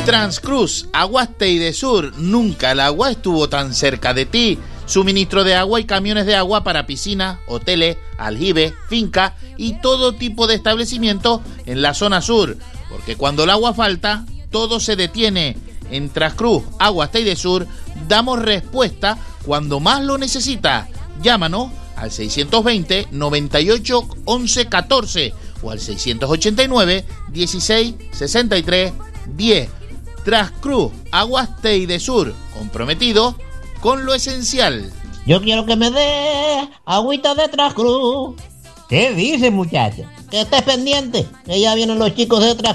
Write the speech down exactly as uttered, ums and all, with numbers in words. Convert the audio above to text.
Transcruz, Aguas Teide Sur, nunca el agua estuvo tan cerca de ti. Suministro de agua y camiones de agua para piscinas, hoteles, aljibes, fincas y todo tipo de establecimientos en la zona sur. Porque cuando el agua falta, todo se detiene. En Transcruz, Aguas Teide Sur, damos respuesta cuando más lo necesitas. Llámanos al seiscientos veinte, noventa y ocho, once, catorce o al seiscientos ochenta y nueve, dieciséis, sesenta y tres, diez. Transcruz, Aguas Teide Sur, comprometido con lo esencial. Yo quiero que me dé agüita de Transcruz. ¿Qué dice, muchacho? Que estés pendiente, que ya vienen los chicos de Transcruz